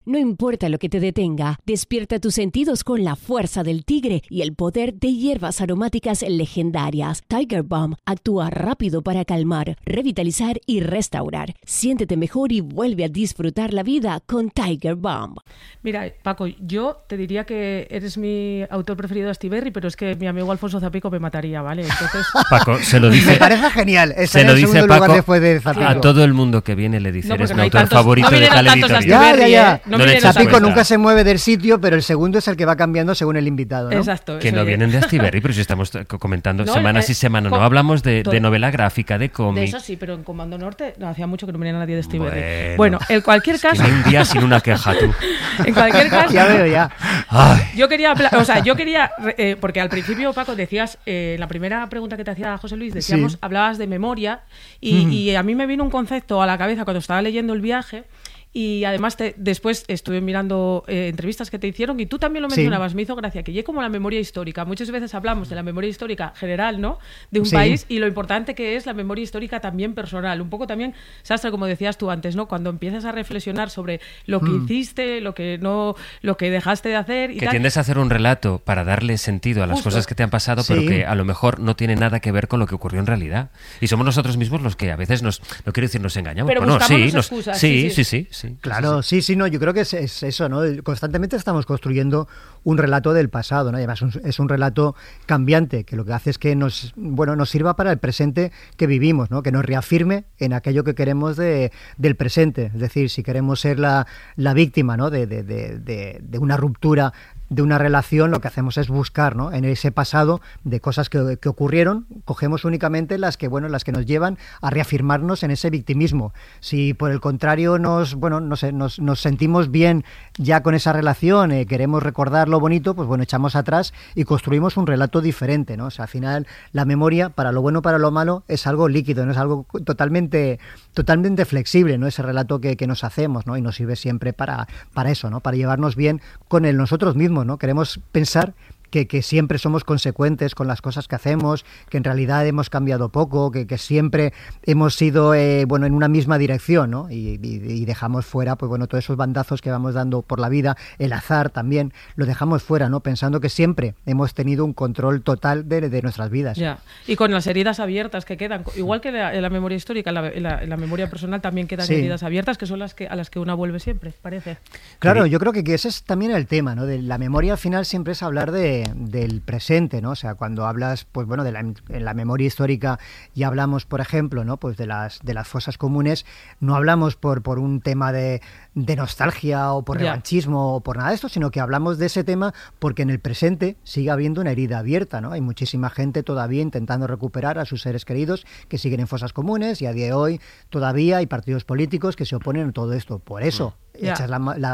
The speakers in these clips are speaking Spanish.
No importa lo que te detenga, despierta tus sentidos con la fuerza del tigre y el poder de hierbas aromáticas legendarias. Tiger Balm actúa rápido para calmar, revitalizar y restaurar. Siéntete mejor y vuelve a disfrutar la vida con Tiger Balm. Mira, Paco, yo te diría que eres mi autor preferido de Astiberri, pero es que mi amigo Alfonso Zapico me mataría, ¿vale? Entonces... Paco, se lo dice. Me parece genial. Se lo dice Paco después de Zapico. a todo el mundo que viene le dice, eres mi no autor favorito de tal editorial. Ya. No Zapico nunca se mueve del sitio, pero el segundo es el que va cambiando según el invitado, ¿no? Exacto. Que no vienen de Astiberri, pero si estamos comentando semanas y semanas. No hablamos de novela gráfica, de cómic. De eso sí, pero en Comando Norte no hacía mucho que no venía nadie de Astiberri. Bueno, en cualquier caso... Ni un día sin una queja, tú. En cualquier caso... Ya veo, ya. Yo quería porque al principio, Paco, decías, la primera pregunta que te hacía José Luis, decíamos, hablabas de memoria y a mí me vino un concepto a la cabeza cuando estaba leyendo El viaje. Y además después estuve mirando entrevistas que te hicieron y tú también lo mencionabas, me hizo gracia, que como la memoria histórica. Muchas veces hablamos de la memoria histórica general, ¿no?, de un país, y lo importante que es la memoria histórica también personal. Un poco también, Sastre, como decías tú antes, ¿no?, cuando empiezas a reflexionar sobre lo que hiciste, lo que dejaste de hacer y que tal. tiendes a hacer un relato para darle sentido a las cosas que te han pasado, pero que a lo mejor no tiene nada que ver con lo que ocurrió en realidad. Y somos nosotros mismos los que a veces no quiero decir nos engañamos, pero buscamos excusas. Sí. Claro, sí, no, yo creo que es eso, ¿no? Constantemente estamos construyendo un relato del pasado, ¿no? Y además es un relato cambiante, que lo que hace es que nos sirva para el presente que vivimos, ¿no? Que nos reafirme en aquello que queremos del presente. Es decir, si queremos ser la víctima, ¿no?, de una ruptura, de una relación, lo que hacemos es buscar, ¿no?, en ese pasado de cosas que ocurrieron, cogemos únicamente las que nos llevan a reafirmarnos en ese victimismo. Si por el contrario nos sentimos bien ya con esa relación, queremos recordar lo bonito, pues bueno, echamos atrás y construimos un relato diferente, ¿no? O sea, al final la memoria, para lo bueno, para lo malo, es algo líquido, no es algo totalmente flexible, ¿no? Ese relato que nos hacemos, ¿no? Y nos sirve siempre para eso, ¿no? Para llevarnos bien con nosotros mismos, ¿no? Queremos pensar que siempre somos consecuentes con las cosas que hacemos, que en realidad hemos cambiado poco, que siempre hemos ido en una misma dirección, ¿no? Y dejamos fuera, pues bueno, todos esos bandazos que vamos dando por la vida, el azar también, lo dejamos fuera, ¿no? Pensando que siempre hemos tenido un control total de nuestras vidas. Ya. Y con las heridas abiertas que quedan, igual que en la memoria histórica, en la memoria personal también quedan heridas abiertas, que son a las que una vuelve siempre, parece. Claro, yo creo que ese es también el tema, ¿no? De la memoria al final siempre es hablar del presente, ¿no? O sea, cuando hablas, pues bueno, en la memoria histórica y hablamos, por ejemplo, ¿no?, pues de las fosas comunes, no hablamos por un tema de nostalgia o por revanchismo o por nada de esto, sino que hablamos de ese tema porque en el presente sigue habiendo una herida abierta, ¿no? Hay muchísima gente todavía intentando recuperar a sus seres queridos que siguen en fosas comunes y a día de hoy todavía hay partidos políticos que se oponen a todo esto. Por eso echas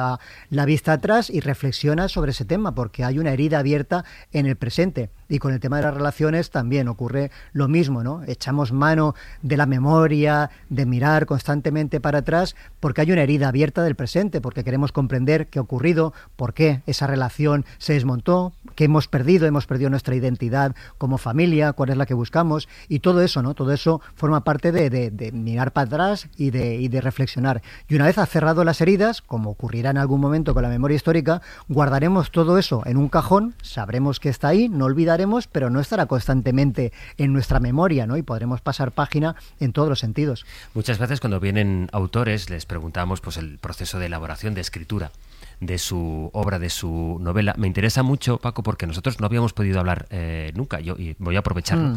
la vista atrás y reflexionas sobre ese tema, porque hay una herida abierta en el presente. Y con el tema de las relaciones también ocurre lo mismo, ¿no? Echamos mano de la memoria, de mirar constantemente para atrás, porque hay una herida abierta del presente, porque queremos comprender qué ha ocurrido, por qué esa relación se desmontó, qué hemos perdido nuestra identidad como familia, cuál es la que buscamos, y todo eso, ¿no? Todo eso forma parte de mirar para atrás y de reflexionar. Y una vez cerrado las heridas, como ocurrirá en algún momento con la memoria histórica, guardaremos todo eso en un cajón, sabremos que está ahí, no olvidaremos, pero no estará constantemente en nuestra memoria, ¿no? Y podremos pasar página en todos los sentidos. Muchas veces cuando vienen autores les preguntamos pues el proceso de elaboración, de escritura de su obra, de su novela. Me interesa mucho, Paco, porque nosotros no habíamos podido hablar nunca, y voy a aprovecharlo.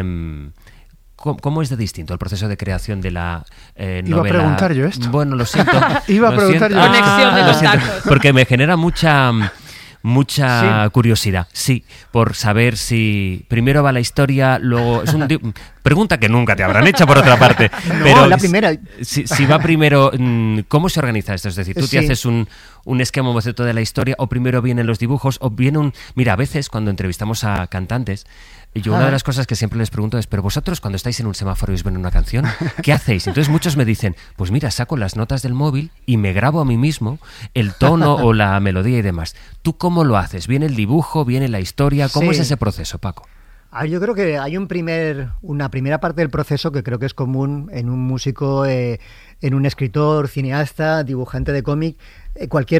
¿Cómo es de distinto el proceso de creación de la novela? Iba a preguntar yo esto. Bueno, lo siento. Iba a preguntar yo. Conexión de los tacos. Porque me genera mucha curiosidad, por saber si primero va la historia, luego es pregunta que nunca te habrán hecho por otra parte, pero la primera. Si va primero, ¿cómo se organiza esto? Es decir, tú te haces un esquema, un boceto de la historia, o primero vienen los dibujos, o viene mira, a veces cuando entrevistamos a cantantes, yo una de las cosas que siempre les pregunto es, pero vosotros cuando estáis en un semáforo y os ven una canción, ¿qué hacéis? Entonces muchos me dicen, pues mira, saco las notas del móvil y me grabo a mí mismo el tono o la melodía y demás. ¿Tú cómo lo haces? ¿Viene el dibujo? ¿Viene la historia? ¿Cómo es ese proceso, Paco? Yo creo que hay una primera parte del proceso que creo que es común en un músico, en un escritor, cineasta, dibujante de cómic, cualquier